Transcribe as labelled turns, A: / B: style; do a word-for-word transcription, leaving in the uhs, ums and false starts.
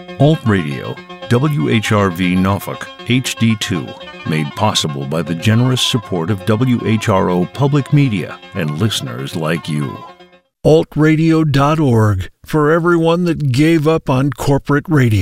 A: Alt Radio, W H R V Norfolk, H D two, made possible by the generous support of W H R O Public Media and listeners like you. alt radio dot org, for everyone that gave up on corporate radio.